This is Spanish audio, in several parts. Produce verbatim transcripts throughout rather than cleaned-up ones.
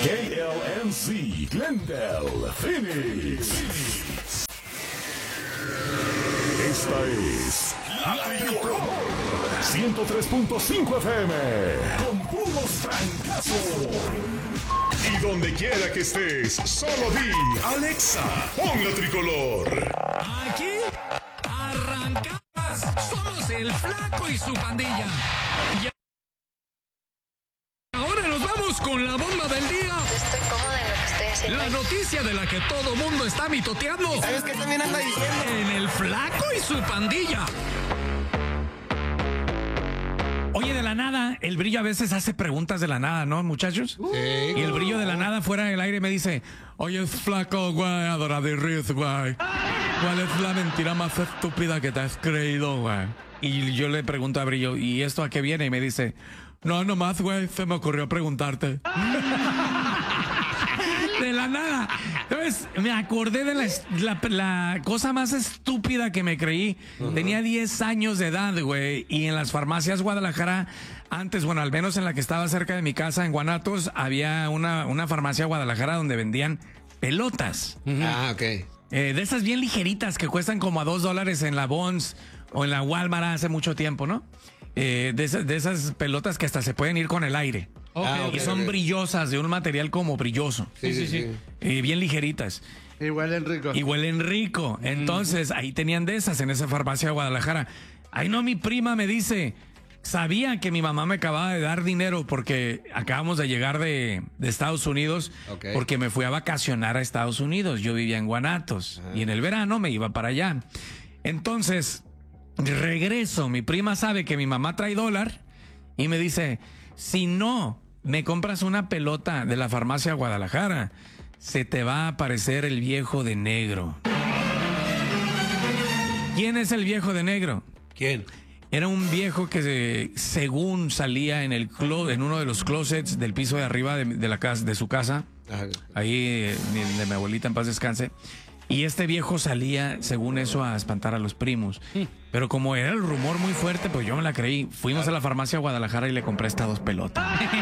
K L M C, Glendale, Phoenix. Esta es La Tricolor ciento tres punto cinco F M con puros francazos. Y donde quiera que estés, solo di Alexa, pon La Tricolor. Aquí arrancamos. Somos el Flaco y su pandilla. Y ahora nos vamos con la bomba del día. Estoy cómoda en lo que estoy haciendo. La noticia de la que todo mundo está mitoteando. ¿Sabes qué también anda diciendo? En el Flaco y su pandilla. Oye, de la nada, el Brillo a veces hace preguntas de la nada, ¿no, muchachos? Sí. Y el Brillo de la nada fuera del aire me dice, oye, Flaco, güey, adoradirriz, güey, ¿cuál es la mentira más estúpida que te has creído, güey? Y yo le pregunto a Brillo, ¿y esto a qué viene? Y me dice, no, nomás, güey, se me ocurrió preguntarte. De la nada. Entonces, me acordé de la, la, la cosa más estúpida que me creí. Uh-huh. Tenía diez años de edad, güey. Y en las farmacias Guadalajara, antes, bueno, al menos en la que estaba cerca de mi casa, en Guanatos, había una, una farmacia Guadalajara donde vendían pelotas. Uh-huh. Ah, ok. Eh, de esas bien ligeritas que cuestan como a dos dólares en la Bonds o en la Walmart hace mucho tiempo, ¿no? Eh, de, esas, de esas pelotas que hasta se pueden ir con el aire. Okay, ah, okay, y son okay. brillosas, de un material como brilloso. Sí, sí, sí. sí. Eh, bien ligeritas. Y huelen rico. Y huelen rico. Entonces, mm. ahí tenían de esas en esa farmacia de Guadalajara. Ahí no, mi prima me dice, sabía que mi mamá me acababa de dar dinero porque acabamos de llegar de, de Estados Unidos, okay. porque me fui a vacacionar a Estados Unidos. Yo vivía en Guanatos ah. y en el verano me iba para allá. Entonces, regreso. Mi prima sabe que mi mamá trae dólar y me dice, si no me compras una pelota de la farmacia Guadalajara, se te va a aparecer el viejo de negro. ¿Quién es el viejo de negro? ¿Quién? Era un viejo que se, según salía en el clo- en uno de los closets del piso de arriba de, de la casa, de su casa, Ajá. ahí de, de mi abuelita en paz descanse. Y este viejo salía, según eso, a espantar a los primos. Sí. Pero como era el rumor muy fuerte, pues yo me la creí. Fuimos claro. a la farmacia Guadalajara y le compré estas dos pelotas.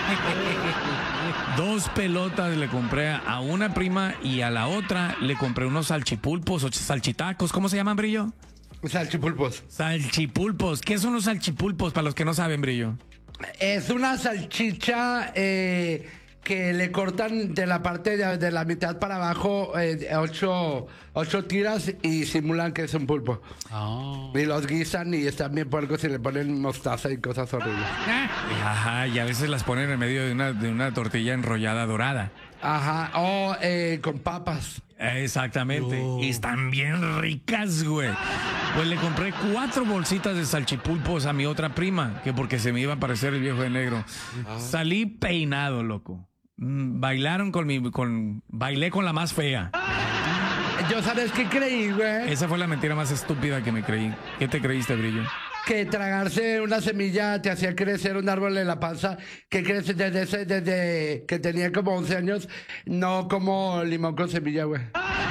Dos pelotas le compré a una prima y a la otra le compré unos salchipulpos o salchitacos. ¿Cómo se llaman, Brillo? Salchipulpos. Salchipulpos. ¿Qué son los salchipulpos para los que no saben, Brillo? Es una salchicha... Eh... que le cortan de la parte de, de la mitad para abajo eh, ocho, ocho tiras y simulan que es un pulpo. Oh. Y los guisan y están bien puercos y le ponen mostaza y cosas horribles. Ajá, y a veces las ponen en medio de una, de una tortilla enrollada dorada. Ajá, o eh, con papas. Exactamente. Oh. Y están bien ricas, güey. Pues le compré cuatro bolsitas de salchipulpos a mi otra prima, que porque se me iba a parecer el viejo de negro. Ah. Salí peinado, loco. Bailaron con mi... con bailé con la más fea. Yo, ¿sabes qué creí, güey? Esa fue la mentira más estúpida que me creí. ¿Qué te creíste, Brillo? Que tragarse una semilla te hacía crecer un árbol en la panza que crece desde, ese, desde que tenía como once años, no como limón con semilla, güey.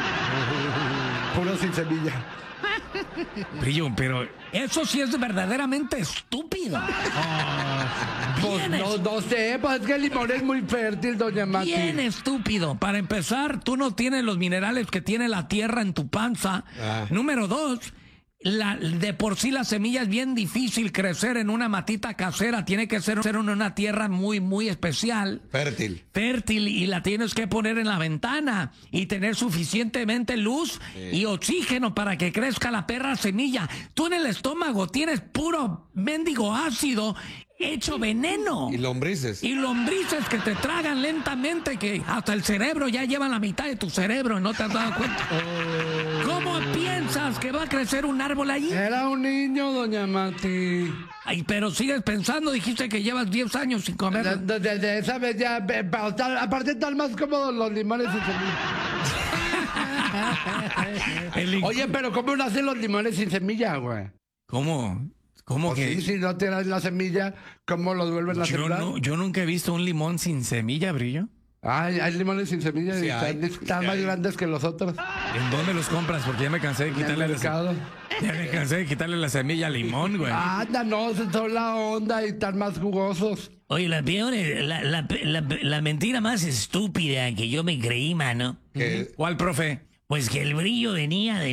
Puro sin semilla. Brillo, pero eso sí es verdaderamente estúpido. Oh, pues no, no sé, pues es que el limón es muy fértil, doña Mati. Bien estúpido. Para empezar, tú no tienes los minerales que tiene la tierra en tu panza. Ah. Número dos, la, de por sí la semilla es bien difícil crecer en una matita casera. Tiene que ser, ser en una tierra muy, muy especial. Fértil. Fértil, y la tienes que poner en la ventana y tener suficientemente luz sí. y oxígeno para que crezca la perra semilla. Tú en el estómago tienes puro mendigo ácido hecho veneno. Y lombrices. Y lombrices que te tragan lentamente, que hasta el cerebro ya llevan la mitad de tu cerebro y no te has dado cuenta. Oh. ¿Cómo piensas que va a crecer un árbol allí? Era un niño, doña Mati. Ay, pero sigues pensando, dijiste que llevas diez años sin comer. Desde de, de esa vez ya, aparte están más cómodos los limones sin semilla. Oye, pero ¿cómo nacen los limones sin semilla, güey? ¿Cómo? ¿Cómo o que? Sí, si no tienes la semilla, ¿cómo los vuelven a sembrar? No, yo nunca he visto un limón sin semilla, Brillo. Ay, hay limones sin semilla sí, y están, hay, están sí más hay. grandes que los otros. ¿En dónde los compras? Porque ya me cansé de quitarle el mercado. Ya me cansé de quitarle la semilla al limón, güey. Anda, no, son la onda y están más jugosos. Oye, la peor, la, la, la, la mentira más estúpida que yo me creí, mano. Que- ¿Cuál, profe? Pues que el brillo venía de